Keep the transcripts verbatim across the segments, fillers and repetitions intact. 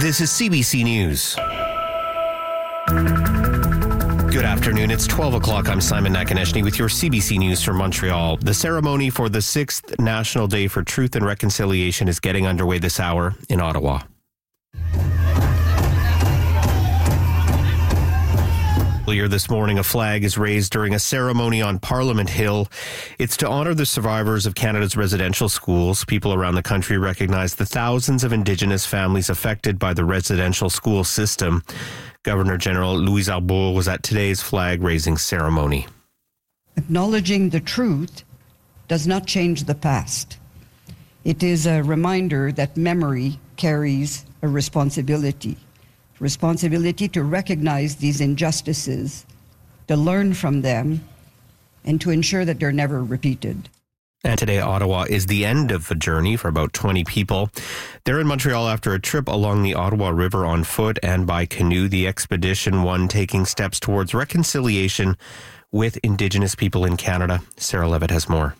This is C B C News. Good afternoon. It's twelve o'clock. I'm Simon Nakonechny with your C B C News from Montreal. The ceremony for the sixth National Day for Truth and Reconciliation is getting underway this hour in Ottawa. Earlier this morning, a flag is raised during a ceremony on Parliament Hill. It's to honor the survivors of Canada's residential schools. People around the country recognize the thousands of Indigenous families affected by the residential school system. Governor General Louise Arbour was at today's flag-raising ceremony. Acknowledging the truth does not change the past. It is a reminder that memory carries a responsibility. Responsibility to recognize these injustices, to learn from them, and to ensure that they're never repeated. And today, Ottawa is the end of a journey for about twenty people. They're in Montreal after a trip along the Ottawa River on foot and by canoe. The expedition, one taking steps towards reconciliation with Indigenous people in Canada. Sarah Levitt has more.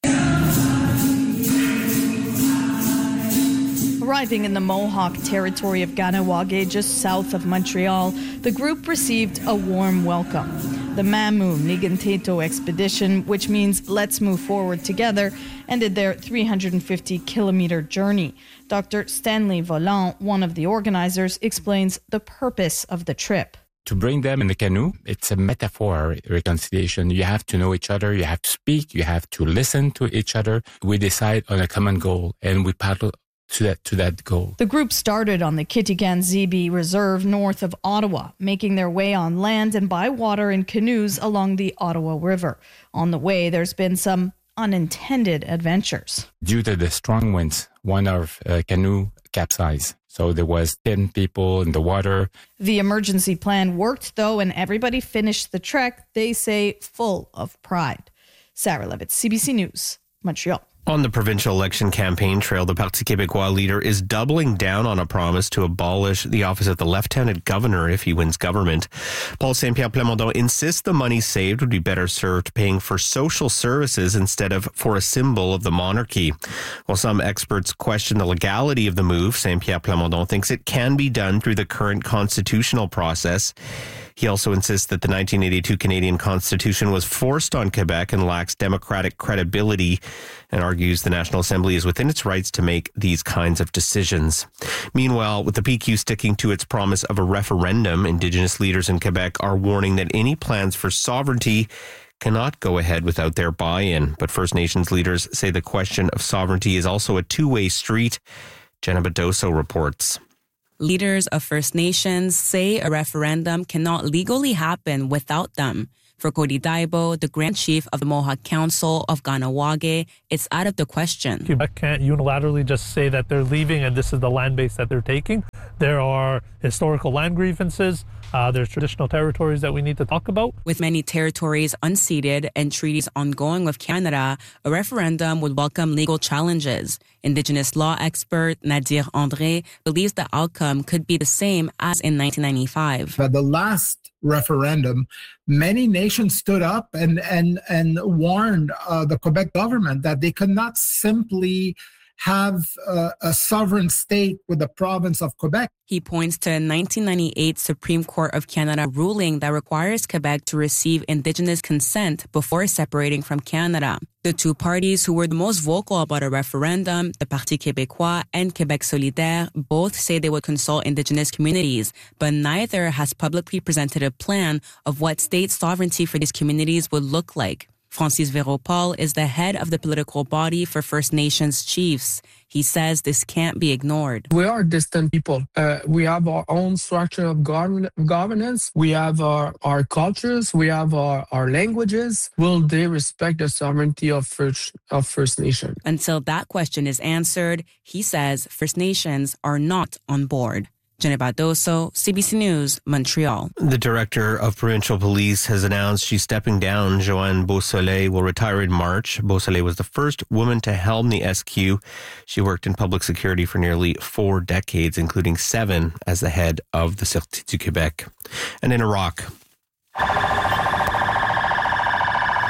Arriving in the Mohawk territory of Kahnawake, just south of Montreal, the group received a warm welcome. The Mamu Niganteto expedition, which means let's move forward together, ended their three hundred fifty kilometer journey. Doctor Stanley Volant, one of the organizers, explains the purpose of the trip. To bring them in the canoe, it's a metaphor, reconciliation. You have to know each other, you have to speak, you have to listen to each other. We decide on a common goal and we paddle to that to that goal. The group started on the Kitigan-Zibi Reserve north of Ottawa, making their way on land and by water in canoes along the Ottawa River. On the way, there's been some unintended adventures. Due to the strong winds, one of uh, canoe capsized. So there was ten people in the water. The emergency plan worked, though, and everybody finished the trek, they say, full of pride. Sarah Levitt, C B C News, Montreal. On the provincial election campaign trail, the Parti Québécois leader is doubling down on a promise to abolish the office of the lieutenant governor if he wins government. Paul Saint-Pierre Plamondon insists the money saved would be better served paying for social services instead of for a symbol of the monarchy. While some experts question the legality of the move, Saint-Pierre Plamondon thinks it can be done through the current constitutional process. He also insists that the nineteen eighty-two Canadian Constitution was forced on Quebec and lacks democratic credibility, and argues the National Assembly is within its rights to make these kinds of decisions. Meanwhile, with the P Q sticking to its promise of a referendum, Indigenous leaders in Quebec are warning that any plans for sovereignty cannot go ahead without their buy-in. But First Nations leaders say the question of sovereignty is also a two-way street. Jenna Badoso reports. Leaders of First Nations say a referendum cannot legally happen without them. For Cody Daibo, the Grand Chief of the Mohawk Council of Kahnawake, it's out of the question. Quebec can't unilaterally just say that they're leaving and this is the land base that they're taking. There are historical land grievances. Uh, there's traditional territories that we need to talk about. With many territories unceded and treaties ongoing with Canada, a referendum would welcome legal challenges. Indigenous law expert Nadir André believes the outcome could be the same as in nineteen ninety-five. At the last referendum, many nations stood up and and and warned uh, the Quebec government that they could not simply have uh, a sovereign state with the province of Quebec. He points to a nineteen ninety-eight Supreme Court of Canada ruling that requires Quebec to receive Indigenous consent before separating from Canada. The two parties who were the most vocal about a referendum, the Parti Québécois and Québec Solidaire, both say they would consult Indigenous communities, but neither has publicly presented a plan of what state sovereignty for these communities would look like. Francis Véro-Paul is the head of the political body for First Nations chiefs. He says this can't be ignored. We are distant people. Uh, we have our own structure of govern- governance. We have our, our cultures. We have our, our languages. Will they respect the sovereignty of First, of First Nation? Until that question is answered, he says First Nations are not on board. Jenna Badoso, C B C News, Montreal. The director of provincial police has announced she's stepping down. Joanne Beausoleil will retire in March. Beausoleil was the first woman to helm the S Q. She worked in public security for nearly four decades, including seven as the head of the Sûreté du Québec. And in Iraq,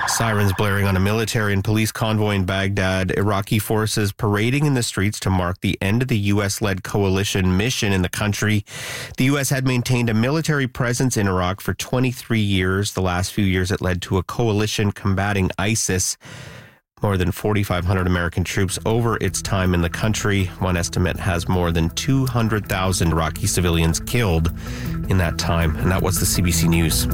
Sirens blaring on a military and police convoy in Baghdad. Iraqi forces parading in the streets to mark the end of the U S-led coalition mission in the country. The U S had maintained a military presence in Iraq for twenty-three years. The last few years, it led to a coalition combating ISIS. More than forty-five hundred American troops over its time in the country. One estimate has more than two hundred thousand Iraqi civilians killed in that time. And that was the C B C News.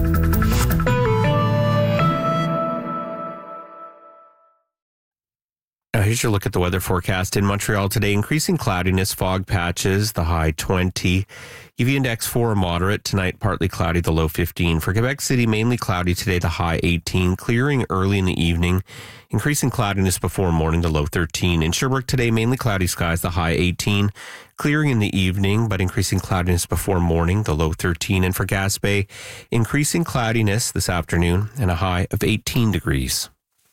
Now here's your look at the weather forecast. In Montreal today, increasing cloudiness, fog patches, the high twenty. U V index four, moderate. Tonight, partly cloudy, the low fifteen. For Quebec City, mainly cloudy today, the high eighteen. Clearing early in the evening. Increasing cloudiness before morning, the low thirteen. In Sherbrooke today, mainly cloudy skies, the high eighteen. Clearing in the evening, but increasing cloudiness before morning, the low thirteen. And for Gaspé, increasing cloudiness this afternoon and a high of eighteen degrees.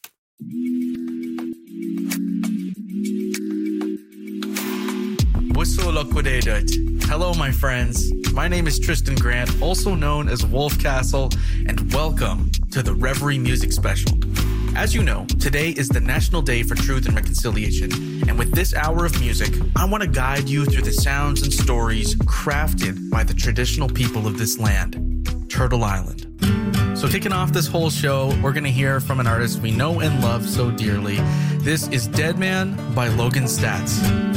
Whistle liquidated. Hello, my friends. My name is Tristan Grant, also known as Wolf Castle, and welcome to the Reverie Music Special. As you know, today is the National Day for Truth and Reconciliation, and with this hour of music, I want to guide you through the sounds and stories crafted by the traditional people of this land, Turtle Island. So kicking off this whole show, we're going to hear from an artist we know and love so dearly. This is Dead Man by Logan Stats.